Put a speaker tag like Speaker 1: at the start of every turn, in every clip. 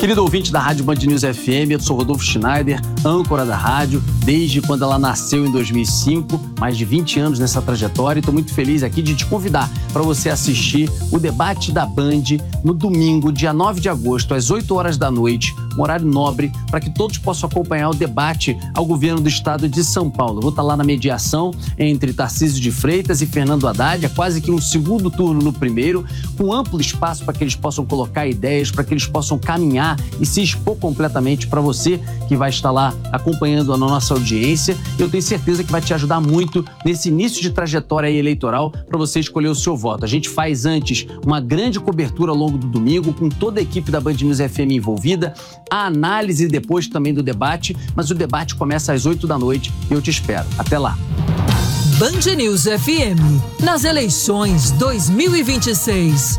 Speaker 1: Querido ouvinte da Rádio Band News FM, eu sou Rodolfo Schneider, âncora da rádio, desde quando ela nasceu em 2005, mais de 20 anos nessa trajetória, e estou muito feliz aqui de te convidar para você assistir o debate da Band no domingo, dia 9 de agosto, às 8 horas da noite, um horário nobre, para que todos possam acompanhar o debate ao governo do estado de São Paulo. Eu vou estar lá na mediação entre Tarcísio de Freitas e Fernando Haddad, é quase que um segundo turno no primeiro, com amplo espaço para que eles possam colocar ideias, para que eles possam caminhar e se expor completamente para você que vai estar lá acompanhando a nossa audiência. Eu tenho certeza que vai te ajudar muito nesse início de trajetória eleitoral para você escolher o seu voto. A gente faz antes uma grande cobertura ao longo do domingo com toda a equipe da Band News FM envolvida, a análise depois também do debate, mas o debate começa às 8 da noite e eu te espero. Até lá.
Speaker 2: Band News FM, nas eleições 2026.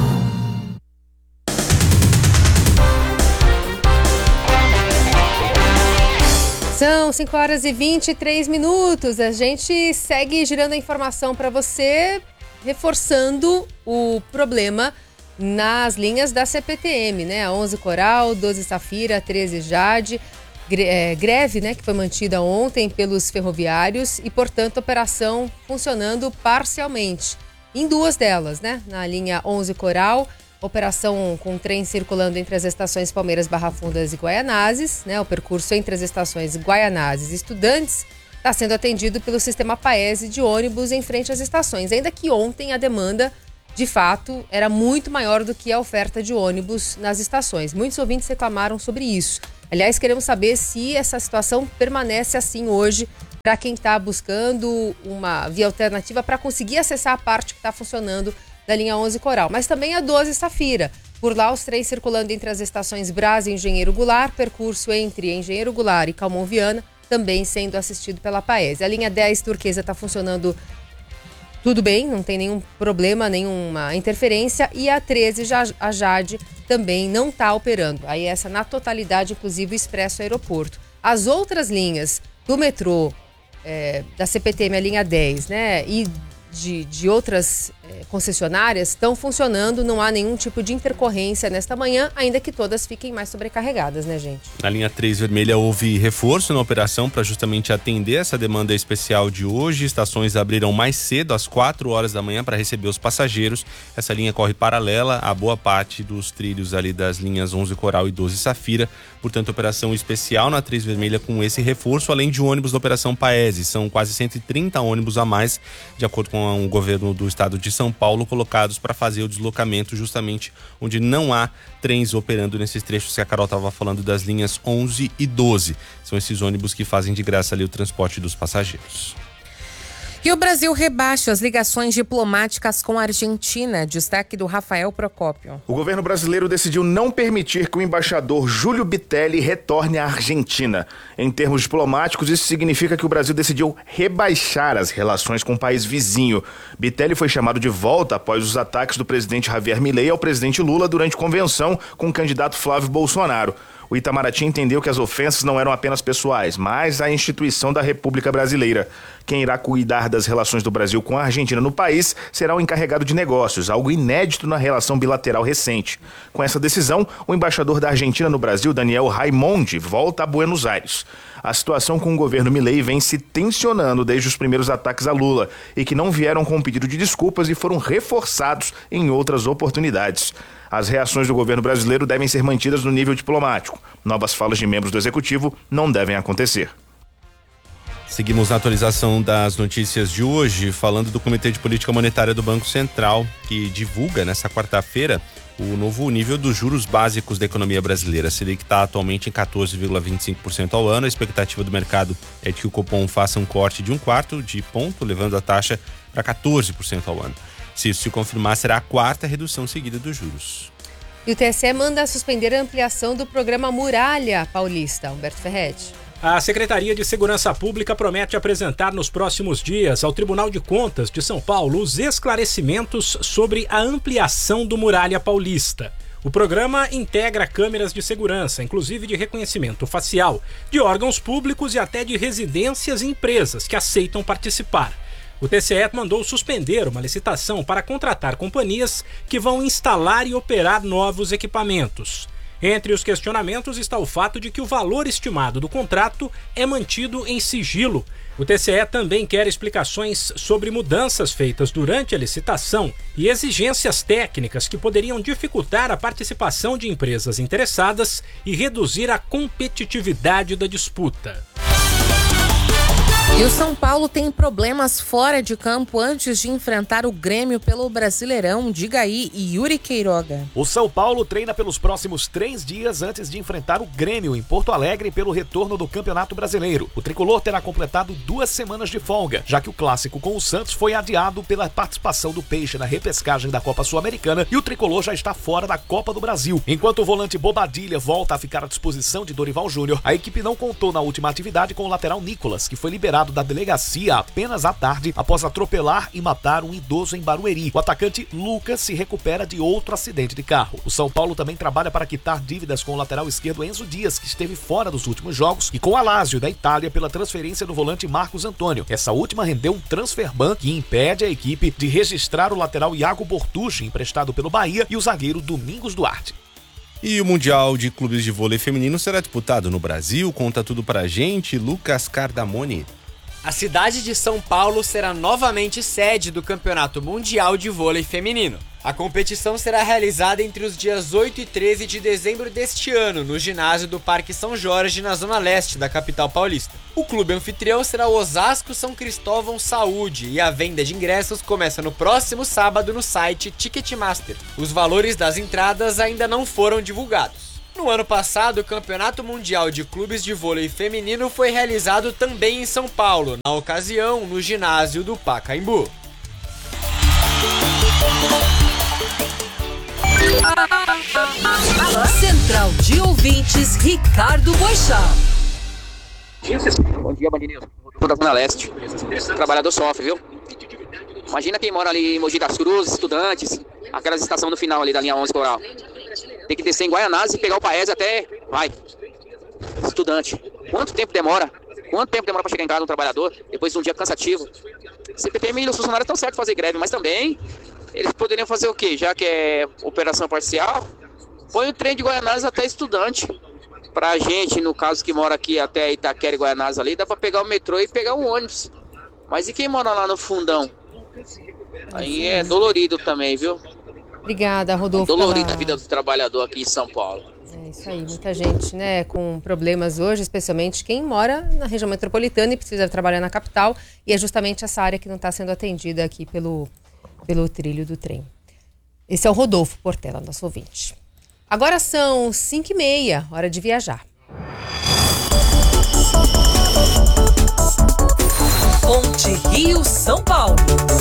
Speaker 3: São 5 horas e 23 minutos. A gente segue girando a informação para você, reforçando o problema nas linhas da CPTM, né? A 11 Coral, 12 Safira, 13 Jade. Greve, né, que foi mantida ontem pelos ferroviários e, portanto, operação funcionando parcialmente. Em duas delas, né? Na linha 11 Coral, operação com trem circulando entre as estações Palmeiras, Barra Fundas e Guaianazes, né? O percurso entre as estações Guaianazes e Estudantes está sendo atendido pelo sistema Paese de ônibus em frente às estações, ainda que ontem a demanda, de fato, era muito maior do que a oferta de ônibus nas estações. Muitos ouvintes reclamaram sobre isso. Aliás, queremos saber se essa situação permanece assim hoje para quem está buscando uma via alternativa para conseguir acessar a parte que está funcionando da linha 11 Coral. Mas também a 12 Safira. Por lá, os trens circulando entre as estações Brás e Engenheiro Goulart, percurso entre Engenheiro Goulart e Calmon Viana, também sendo assistido pela Paese. A linha 10 Turquesa está funcionando tudo bem, não tem nenhum problema, nenhuma interferência. E a 13, a Jade, também não está operando. Aí essa na totalidade, inclusive o Expresso Aeroporto. As outras linhas do metrô, da CPTM, a linha 10, né, e de outras concessionárias estão funcionando, não há nenhum tipo de intercorrência nesta manhã, ainda que todas fiquem mais sobrecarregadas, né, gente?
Speaker 4: Na linha 3 vermelha houve reforço na operação para justamente atender essa demanda especial de hoje. Estações abriram mais cedo, às 4 horas da manhã, para receber os passageiros. Essa linha corre paralela a boa parte dos trilhos ali das linhas 11 Coral e 12 Safira. Portanto, operação especial na 3 vermelha com esse reforço, além de ônibus da operação Paese. São quase 130 ônibus a mais, de acordo com o governo do estado de São Paulo, colocados para fazer o deslocamento justamente onde não há trens operando nesses trechos que a Carol estava falando, das linhas 11 e 12. São esses ônibus que fazem de graça ali o transporte dos passageiros.
Speaker 5: E o Brasil rebaixa as ligações diplomáticas com a Argentina. Destaque do Rafael Procópio.
Speaker 6: O governo brasileiro decidiu não permitir que o embaixador Júlio Bitelli retorne à Argentina. Em termos diplomáticos, isso significa que o Brasil decidiu rebaixar as relações com o país vizinho. Bitelli foi chamado de volta após os ataques do presidente Javier Milei ao presidente Lula durante convenção com o candidato Flávio Bolsonaro. O Itamaraty entendeu que as ofensas não eram apenas pessoais, mas a instituição da República Brasileira. Quem irá cuidar das relações do Brasil com a Argentina no país será o encarregado de negócios, algo inédito na relação bilateral recente. Com essa decisão, o embaixador da Argentina no Brasil, Daniel Raimondi, volta a Buenos Aires. A situação com o governo Milei vem se tensionando desde os primeiros ataques a Lula e que não vieram com um pedido de desculpas e foram reforçados em outras oportunidades. As reações do governo brasileiro devem ser mantidas no nível diplomático. Novas falas de membros do executivo não devem acontecer.
Speaker 4: Seguimos na atualização das notícias de hoje, falando do Comitê de Política Monetária do Banco Central, que divulga nesta quarta-feira o novo nível dos juros básicos da economia brasileira. A Selic está atualmente em 14,25% ao ano. A expectativa do mercado é de que o Copom faça um corte de 1/4 de ponto, levando a taxa para 14% ao ano. Se isso se confirmar, será a quarta redução seguida dos juros.
Speaker 3: E o TSE manda suspender a ampliação do programa Muralha Paulista. Humberto Ferretti.
Speaker 7: A Secretaria de Segurança Pública promete apresentar nos próximos dias ao Tribunal de Contas de São Paulo os esclarecimentos sobre a ampliação do Muralha Paulista. O programa integra câmeras de segurança, inclusive de reconhecimento facial, de órgãos públicos e até de residências e empresas que aceitam participar. O TCE mandou suspender uma licitação para contratar companhias que vão instalar e operar novos equipamentos. Entre os questionamentos está o fato de que o valor estimado do contrato é mantido em sigilo. O TCE também quer explicações sobre mudanças feitas durante a licitação e exigências técnicas que poderiam dificultar a participação de empresas interessadas e reduzir a competitividade da disputa.
Speaker 5: E o São Paulo tem problemas fora de campo antes de enfrentar o Grêmio pelo Brasileirão. Diga aí, Yuri Queiroga.
Speaker 8: O São Paulo treina pelos próximos 3 dias antes de enfrentar o Grêmio em Porto Alegre pelo retorno do Campeonato Brasileiro. O tricolor terá completado 2 semanas de folga, já que o clássico com o Santos foi adiado pela participação do Peixe na repescagem da Copa Sul-Americana e o tricolor já está fora da Copa do Brasil. Enquanto o volante Bobadilha volta a ficar à disposição de Dorival Júnior, a equipe não contou na última atividade com o lateral Nicolas, que foi liberado da delegacia apenas à tarde após atropelar e matar um idoso em Barueri. O atacante Lucas se recupera de outro acidente de carro. O São Paulo também trabalha para quitar dívidas com o lateral esquerdo Enzo Dias, que esteve fora dos últimos jogos, e com a Lazio da Itália pela transferência do volante Marcos Antônio. Essa última rendeu um transfer ban que impede a equipe de registrar o lateral Iago Bortucci, emprestado pelo Bahia, e o zagueiro Domingos Duarte.
Speaker 4: E o Mundial de Clubes de Vôlei Feminino será disputado no Brasil. Conta tudo pra gente, Lucas Cardamone.
Speaker 9: A cidade de São Paulo será novamente sede do Campeonato Mundial de Vôlei Feminino. A competição será realizada entre os dias 8 e 13 de dezembro deste ano, no ginásio do Parque São Jorge, na zona leste da capital paulista. O clube anfitrião será o Osasco São Cristóvão Saúde e a venda de ingressos começa no próximo sábado no site Ticketmaster. Os valores das entradas ainda não foram divulgados. No ano passado, o Campeonato Mundial de Clubes de Vôlei Feminino foi realizado também em São Paulo, na ocasião no ginásio do Pacaembu.
Speaker 2: Central de Ouvintes, Ricardo Boixá.
Speaker 10: Bom dia, Band News. Toda a Zona Leste. O trabalhador sofre, viu? Imagina quem mora ali em Mogi das Cruzes, Estudantes, aquelas estações no final ali da linha 11 Coral. Tem que descer em Guaianazes e pegar o Paese até... Estudante. Quanto tempo demora? Pra chegar em casa um trabalhador, depois de um dia cansativo? CPTM e os funcionários estão certos de fazer greve, mas também eles poderiam fazer o quê? Já que é operação parcial, põe o trem de Guaianazes até Estudante. Pra gente, no caso que mora aqui até Itaquera e Guaianazes ali, dá pra pegar o metrô e pegar um ônibus. Mas e quem mora lá no fundão? Aí é dolorido também, viu?
Speaker 3: Obrigada, Rodolfo.
Speaker 10: Dolorida a vida do trabalhador aqui em São Paulo.
Speaker 3: É isso aí, muita gente, né, com problemas hoje, especialmente quem mora na região metropolitana e precisa trabalhar na capital, e é justamente essa área que não está sendo atendida aqui pelo trilho do trem. Esse é o Rodolfo Portela, nosso ouvinte. Agora são 5h30, hora de viajar.
Speaker 2: Ponte Rio-São Paulo.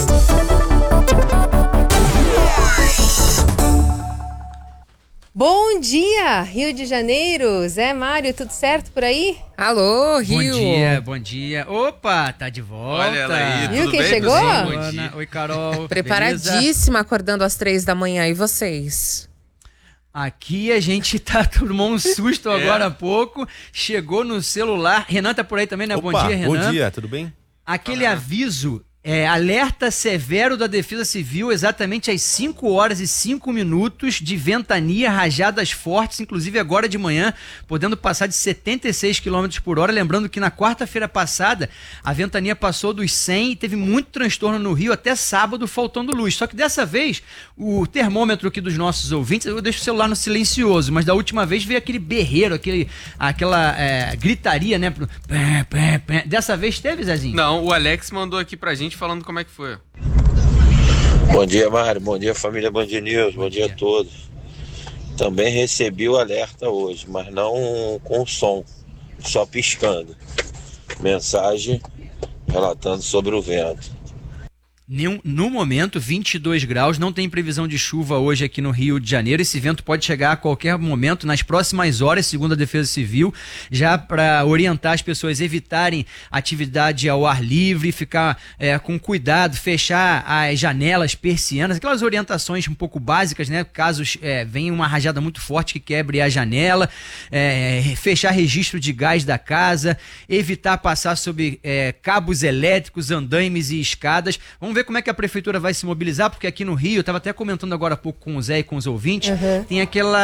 Speaker 3: Bom dia, Rio de Janeiro. Zé Mário, tudo certo por aí?
Speaker 5: Alô, Rio.
Speaker 11: Bom dia. Opa, tá de volta.
Speaker 4: Olha ela aí,
Speaker 3: Viu
Speaker 4: tudo
Speaker 3: quem
Speaker 4: bem,
Speaker 3: chegou?
Speaker 11: Ana, oi, Carol.
Speaker 5: Preparadíssima, acordando às 3 da manhã. E vocês?
Speaker 11: Aqui a gente tomou um susto agora há pouco. Chegou no celular. Renan tá por aí também, né?
Speaker 4: Opa,
Speaker 11: bom dia, Renan.
Speaker 4: Bom dia, tudo bem?
Speaker 11: Aquele aviso, alerta severo da Defesa Civil, exatamente às 5h05 de ventania, rajadas fortes, inclusive agora de manhã, podendo passar de 76 km por hora. Lembrando que na quarta-feira passada, a ventania passou dos 100 e teve muito transtorno no Rio, até sábado faltando luz. Só que dessa vez, o termômetro aqui dos nossos ouvintes, eu deixo o celular no silencioso, mas da última vez veio aquele berreiro, aquela gritaria, né? Dessa vez teve, Zezinho?
Speaker 12: Não, o Alex mandou aqui pra gente falando como é que foi.
Speaker 13: Bom dia, Mário. Bom dia, família Band News. Bom dia a todos. Também recebi o alerta hoje, mas não com som, só piscando. Mensagem relatando sobre o vento.
Speaker 11: No momento, 22 graus, não tem previsão de chuva hoje aqui no Rio de Janeiro. Esse vento pode chegar a qualquer momento, nas próximas horas, segundo a Defesa Civil, já para orientar as pessoas a evitarem atividade ao ar livre, ficar com cuidado, fechar as janelas, persianas, aquelas orientações um pouco básicas, né? Caso venha uma rajada muito forte que quebre a janela, fechar registro de gás da casa, evitar passar sobre cabos elétricos, andaimes e escadas. Vamos ver como é que a prefeitura vai se mobilizar, porque aqui no Rio, eu estava até comentando agora há pouco com o Zé e com os ouvintes, tem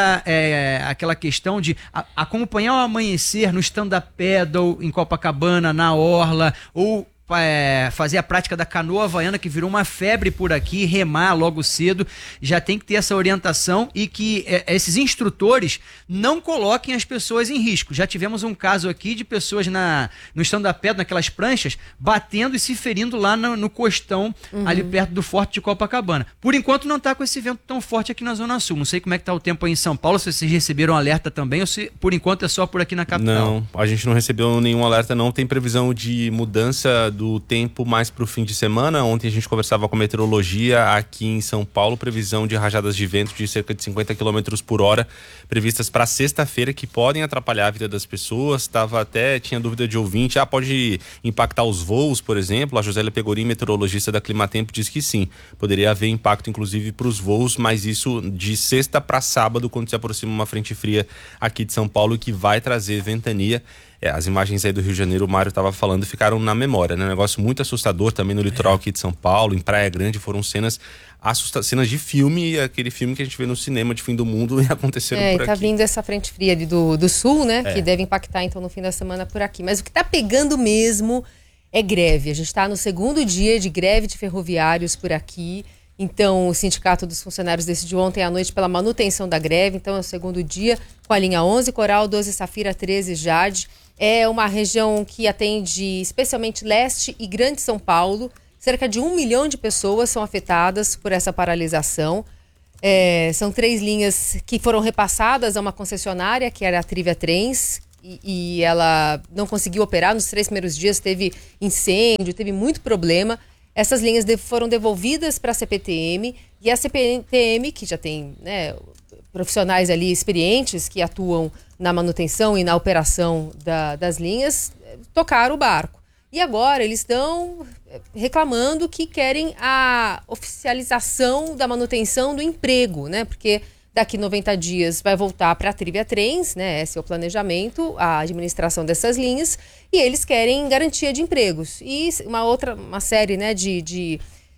Speaker 11: aquela questão de acompanhar o amanhecer no stand-up paddle em Copacabana, na Orla, ou fazer a prática da canoa havaiana, que virou uma febre por aqui, remar logo cedo, já tem que ter essa orientação e que esses instrutores não coloquem as pessoas em risco. Já tivemos um caso aqui de pessoas no stand-up paddle, naquelas pranchas, batendo e se ferindo lá no costão, ali perto do Forte de Copacabana. Por enquanto não está com esse vento tão forte aqui na Zona Sul. Não sei como é que está o tempo aí em São Paulo, se vocês receberam alerta também ou se por enquanto é só por aqui na capital.
Speaker 4: Não, a gente não recebeu nenhum alerta, não. Tem previsão de mudança do tempo mais para o fim de semana. Ontem a gente conversava com a meteorologia aqui em São Paulo, previsão de rajadas de vento de cerca de 50 km por hora previstas para sexta-feira, que podem atrapalhar a vida das pessoas. Tinha dúvida de ouvinte, pode impactar os voos, por exemplo. A Josélia Pegorim, meteorologista da Climatempo, diz que sim, poderia haver impacto inclusive para os voos, mas isso de sexta para sábado, quando se aproxima uma frente fria aqui de São Paulo, que vai trazer ventania. As imagens aí do Rio de Janeiro, o Mário estava falando, ficaram na memória, né? Um negócio muito assustador também no litoral aqui de São Paulo, em Praia Grande, foram cenas de filme, aquele filme que a gente vê no cinema de fim do mundo, e aconteceram por aqui.
Speaker 3: Tá vindo essa frente fria ali do sul, né? Que deve impactar então no fim da semana por aqui. Mas o que tá pegando mesmo é greve. A gente tá no segundo dia de greve de ferroviários por aqui. Então, o Sindicato dos Funcionários decidiu ontem à noite pela manutenção da greve. Então, é o segundo dia, com a linha 11 Coral, 12 Safira, 13 Jade. É uma região que atende especialmente leste e grande São Paulo. Cerca de 1 milhão de pessoas são afetadas por essa paralisação. São 3 linhas que foram repassadas a uma concessionária, que era a Trivia Trens, e ela não conseguiu operar nos 3 primeiros dias, teve incêndio, teve muito problema. Essas linhas foram devolvidas para a CPTM, e a CPTM, que já tem, né, profissionais ali experientes que atuam na manutenção e na operação das linhas, tocaram o barco. E agora eles estão reclamando que querem a oficialização da manutenção do emprego, né? Porque daqui 90 dias vai voltar para a Trivia Trens, né? Esse é o planejamento, a administração dessas linhas, e eles querem garantia de empregos. E uma série, né, de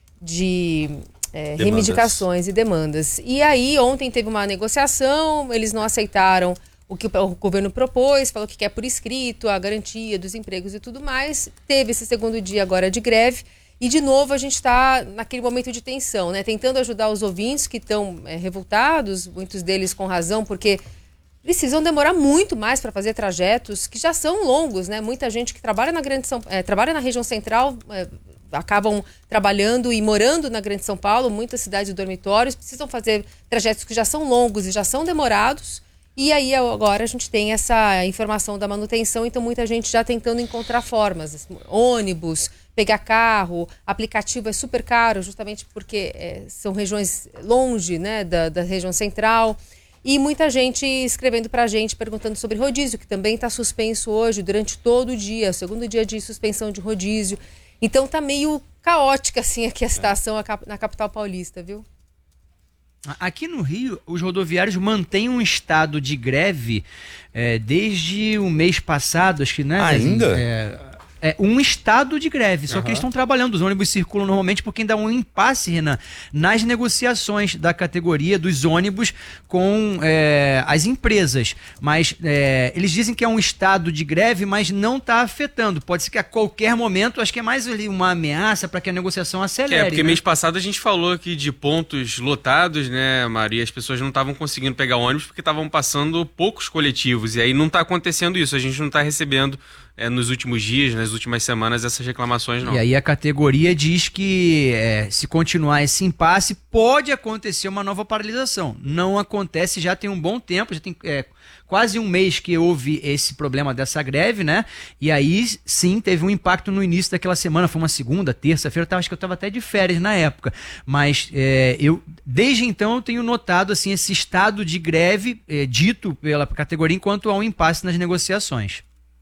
Speaker 3: reivindicações e demandas. E aí, ontem teve uma negociação, eles não aceitaram o que o governo propôs, falou que quer por escrito a garantia dos empregos e tudo mais. Teve esse segundo dia agora de greve. E, de novo, a gente está naquele momento de tensão, né? Tentando ajudar os ouvintes que estão revoltados, muitos deles com razão, porque precisam demorar muito mais para fazer trajetos que já são longos, né? Muita gente que trabalha trabalha na região central, acabam trabalhando e morando na Grande São Paulo, muitas cidades de dormitórios, precisam fazer trajetos que já são longos e já são demorados. E aí agora a gente tem essa informação da manutenção, então muita gente já tentando encontrar formas, ônibus, pegar carro, aplicativo é super caro, justamente porque são regiões longe, né, da região central. E muita gente escrevendo pra gente, perguntando sobre rodízio, que também está suspenso hoje durante todo o dia, segundo dia de suspensão de rodízio. Então tá meio caótica assim aqui a situação na capital paulista, viu?
Speaker 11: Aqui no Rio, os rodoviários mantêm um estado de greve desde o mês passado, acho que, né?
Speaker 4: Ainda?
Speaker 11: Um estado de greve, só que eles estão trabalhando, os ônibus circulam normalmente porque ainda há um impasse, Renan, nas negociações da categoria dos ônibus com as empresas, mas eles dizem que é um estado de greve, mas não está afetando, pode ser que a qualquer momento, acho que é mais ali uma ameaça para que a negociação acelere.
Speaker 12: Porque
Speaker 11: né?
Speaker 12: Mês passado a gente falou aqui de pontos lotados, né, Maria, as pessoas não estavam conseguindo pegar ônibus porque estavam passando poucos coletivos, e aí não está acontecendo isso, a gente não está recebendo nos últimos dias, nas últimas semanas, essas reclamações não.
Speaker 11: E aí a categoria diz que se continuar esse impasse, pode acontecer uma nova paralisação. Não acontece, já tem um bom tempo, já tem quase um mês que houve esse problema dessa greve, né? E aí sim teve um impacto no início daquela semana, foi uma segunda, terça-feira, acho que eu estava até de férias na época, mas eu desde então eu tenho notado assim, esse estado de greve dito pela categoria enquanto há um impasse nas negociações.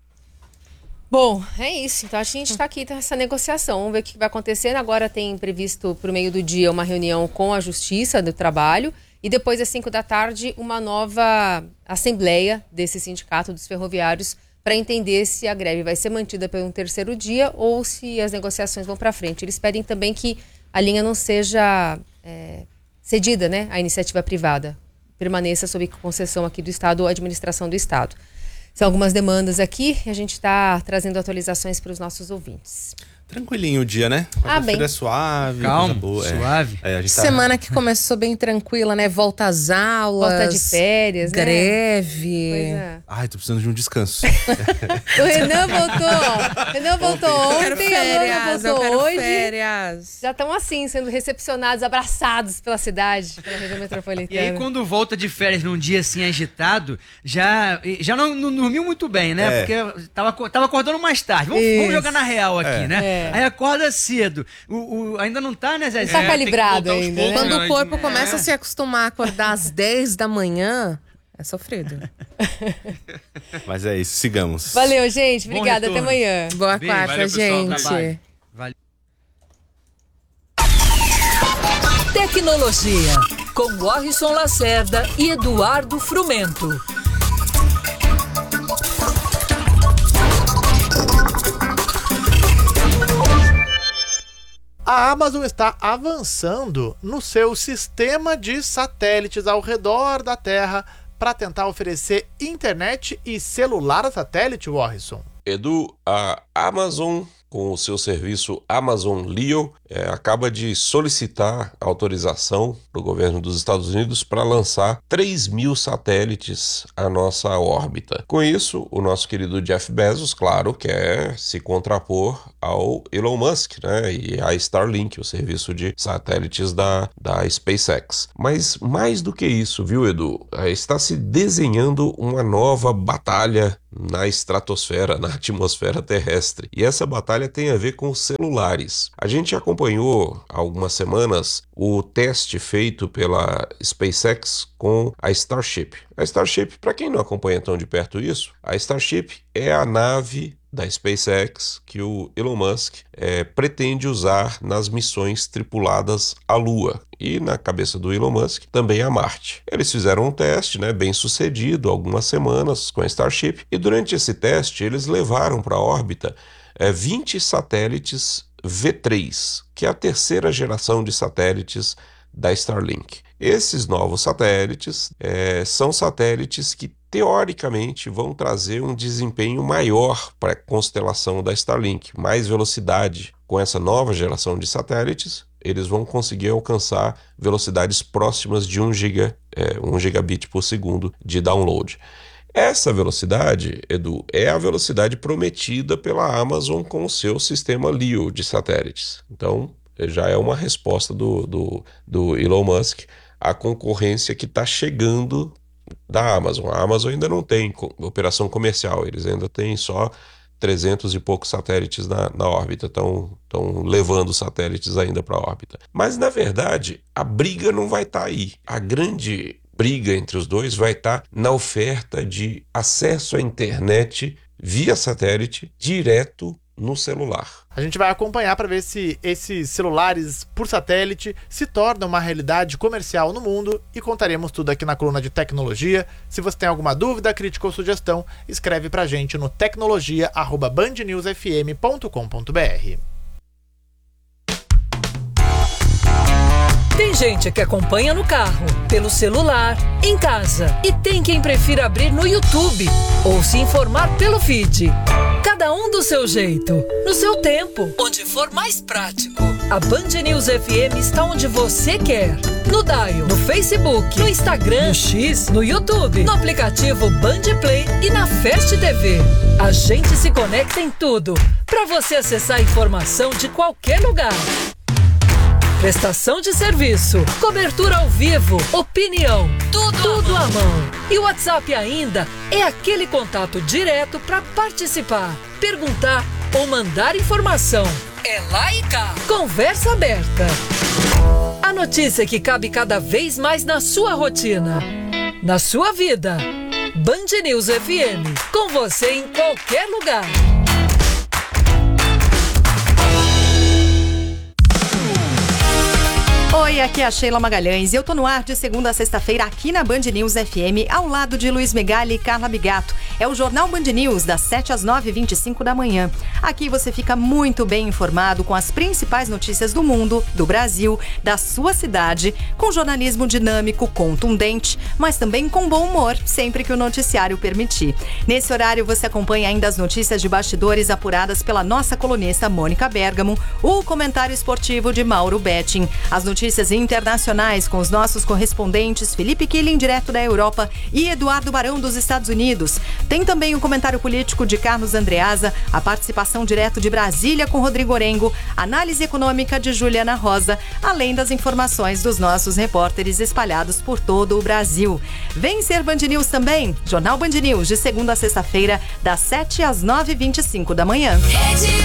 Speaker 3: Bom, é isso. Então, a gente está aqui nessa negociação. Vamos ver o que vai acontecer. Agora tem previsto para o meio do dia uma reunião com a Justiça do Trabalho e depois às 5 da tarde uma nova assembleia desse sindicato dos ferroviários para entender se a greve vai ser mantida por um terceiro dia ou se as negociações vão para frente. Eles pedem também que a linha não seja cedida, né, à iniciativa privada. Permaneça sob concessão aqui do Estado ou administração do Estado. São algumas demandas aqui e a gente está trazendo atualizações para os nossos ouvintes.
Speaker 4: Tranquilinho o dia, né?
Speaker 3: Bem.
Speaker 4: É suave,
Speaker 11: calma,
Speaker 4: coisa boa.
Speaker 11: suave.
Speaker 4: A gente
Speaker 5: Semana que começou bem tranquila, né? Volta às aulas.
Speaker 3: Volta de férias,
Speaker 5: greve.
Speaker 3: Né?
Speaker 4: Ai, tô precisando de um descanso.
Speaker 3: O Renan voltou. Renan voltou ontem, a Luana voltou hoje.
Speaker 5: Férias.
Speaker 3: Já estão assim, sendo recepcionados, abraçados pela cidade, pela região
Speaker 11: E
Speaker 3: metropolitana.
Speaker 11: aí, quando volta de férias num dia assim agitado, já não dormiu muito bem, né? Porque tava acordando mais tarde. Vamos jogar na real aqui, né? Aí acorda cedo. Ainda não tá, né, Zé?
Speaker 3: Tá calibrado ainda, né?
Speaker 5: Quando o corpo começa a se acostumar a acordar às 10 da manhã, é sofrido.
Speaker 4: Mas é isso, sigamos.
Speaker 3: Valeu, gente. Obrigada, até amanhã.
Speaker 5: Boa quarta,
Speaker 12: valeu, pessoal.
Speaker 5: gente.
Speaker 11: Valeu.
Speaker 2: Tecnologia, com Warrison Lacerda e Eduardo Frumento.
Speaker 14: A Amazon está avançando no seu sistema de satélites ao redor da Terra para tentar oferecer internet e celular a satélite, Warrison.
Speaker 15: Edu, a Amazon, com o seu serviço Amazon Leo, acaba de solicitar autorização do governo dos Estados Unidos para lançar 3.000 satélites à nossa órbita. Com isso, o nosso querido Jeff Bezos, claro, quer se contrapor ao Elon Musk, né, e a Starlink, o serviço de satélites da SpaceX. Mas mais do que isso, viu, Edu? Está se desenhando uma nova batalha na estratosfera, na atmosfera terrestre. E essa batalha tem a ver com os celulares. A gente acompanhou há algumas semanas o teste feito pela SpaceX com a Starship. A Starship, para quem não acompanha tão de perto isso, a Starship é a nave da SpaceX que o Elon Musk pretende usar nas missões tripuladas à Lua e, na cabeça do Elon Musk, também a Marte. Eles fizeram um teste, bem sucedido, algumas semanas com a Starship, e durante esse teste eles levaram para a órbita 20 satélites V3, que é a terceira geração de satélites da Starlink. Esses novos satélites são satélites que teoricamente vão trazer um desempenho maior para a constelação da Starlink, mais velocidade. Com essa nova geração de satélites, eles vão conseguir alcançar velocidades próximas de 1 gigabit por segundo de download. Essa velocidade, Edu, é a velocidade prometida pela Amazon com o seu sistema Leo de satélites. Então, já é uma resposta do Elon Musk à concorrência que está chegando da Amazon. A Amazon ainda não tem operação comercial, eles ainda têm só 300 e poucos satélites na órbita, estão levando satélites ainda para a órbita. Mas, na verdade, a briga não vai estar aí. A grande briga entre os dois vai estar na oferta de acesso à internet via satélite direto no celular.
Speaker 14: A gente vai acompanhar para ver se esses celulares por satélite se tornam uma realidade comercial no mundo e contaremos tudo aqui na coluna de tecnologia. Se você tem alguma dúvida, crítica ou sugestão, escreve pra gente no tecnologia@bandnewsfm.com.br.
Speaker 2: Tem gente que acompanha no carro, pelo celular, em casa. E tem quem prefira abrir no YouTube ou se informar pelo feed. Cada um do seu jeito, no seu tempo, onde for mais prático. A Band News FM está onde você quer. No Dial, no Facebook, no Instagram, no X, no YouTube, no aplicativo Band Play e na Fast TV. A gente se conecta em tudo, para você acessar a informação de qualquer lugar. Prestação de serviço, cobertura ao vivo, opinião, tudo à mão. E o WhatsApp ainda é aquele contato direto para participar, perguntar ou mandar informação. É lá e cá. Conversa aberta. A notícia que cabe cada vez mais na sua rotina, na sua vida. Band News FM, com você em qualquer lugar.
Speaker 16: Oi, aqui é a Sheila Magalhães e eu tô no ar de segunda a sexta-feira aqui na Band News FM, ao lado de Luiz Megali e Carla Bigato. É o Jornal Band News, das 7 às 9h25 da manhã. Aqui você fica muito bem informado com as principais notícias do mundo, do Brasil, da sua cidade, com jornalismo dinâmico, contundente, mas também com bom humor, sempre que o noticiário permitir. Nesse horário você acompanha ainda as notícias de bastidores apuradas pela nossa colunista Mônica Bergamo, o comentário esportivo de Mauro Betting, as notícias internacionais com os nossos correspondentes Felipe Killing, direto da Europa, e Eduardo Barão, dos Estados Unidos. Tem também o comentário político de Carlos Andreasa, a participação direto de Brasília com Rodrigo Orengo, análise econômica de Juliana Rosa, além das informações dos nossos repórteres espalhados por todo o Brasil. Vem ser Band News também, Jornal Band News, de segunda a sexta-feira, das 7 às 9h25 da manhã.